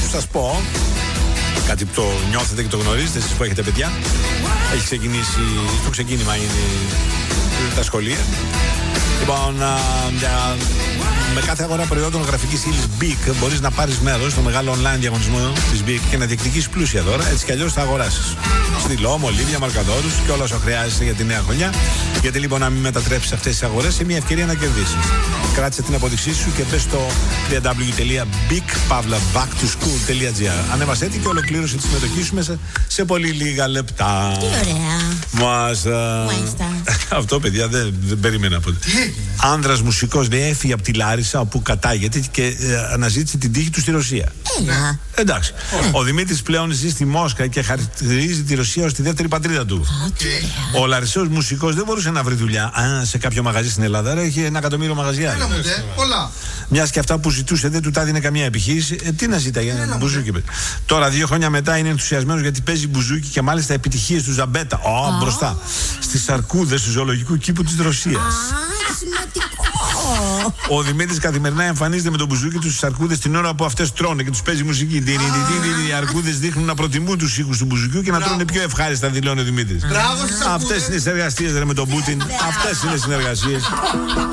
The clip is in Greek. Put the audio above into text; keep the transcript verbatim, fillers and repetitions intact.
σας πω κάτι που το νιώθετε και το γνωρίζετε εσείς που έχετε παιδιά. Έχει ξεκινήσει, το ξεκίνημα είναι τα σχολεία. Λοιπόν, α, για, με κάθε αγορά προϊόντων γραφικής ύλης Big μπορείς να πάρεις μέρος στο μεγάλο online διαγωνισμό της Big και να διεκδικήσεις πλούσια δώρα, έτσι κι αλλιώς θα αγοράσεις στυλό, μολύβια, μαρκαδόρους και όλα όσα χρειάζεσαι για τη νέα χρονιά. Γιατί λοιπόν να μην μετατρέψεις αυτές τις αγορές σε μια ευκαιρία να κερδίσεις. Κράτησε την απόδειξή σου και μπες στο double-u double-u double-u τελεία big pavla back to school τελεία gr. Ανέβασέ τη και ολοκλήρωσε τη συμμετοχή σου μέσα σε πολύ λίγα λεπτά. Τι ωραία. Μάλιστα. Αυτό, παιδιά, δεν, δεν περίμενα ποτέ. Άνδρας μουσικός έφυγε από τη Λάρισα όπου κατάγεται και ε, αναζήτησε την τύχη του στη Ρωσία. Έλα. Εντάξει. Oh. Ο Δημήτρης πλέον ζει στη Μόσχα και χαρακτηρίζει τη Ρωσία ως τη δεύτερη πατρίδα του. Okay. Ο Λαρισαίος μουσικός δεν μπορούσε να βρει δουλειά Α, σε κάποιο μαγαζί στην Ελλάδα. Ρε, έχει ένα εκατομμύριο μαγαζιά. Έλα μου, δε, πολλά. Μιας και αυτά που ζητούσε δεν του τα δίνει καμία επιχείρηση. Ε, τι να ζητάει για ένα μπουζούκι. Τώρα, δύο χρόνια μετά, είναι ενθουσιασμένος γιατί παίζει μπουζούκι και μάλιστα επιτυχίες του Ζαμπέτα. Ω, oh, oh. μπροστά. Στις αρκούδες του ζωολογικού κήπου της Ρωσίας. Oh, ο Δημήτρης καθημερινά εμφανίζεται με τον μπουζούκι του στις αρκούδες την ώρα που αυτές τρώνε και τους παίζει μουσική. Οι αρκούδες δείχνουν να προτιμούν τους ήχους του μπουζουκιού και να τρώνε πιο ευχάριστα, δηλώνει ο Δημήτρης. Αυτές είναι οι συνεργασίες με τον Πούτιν. Αυτές είναι οι συνεργασίες.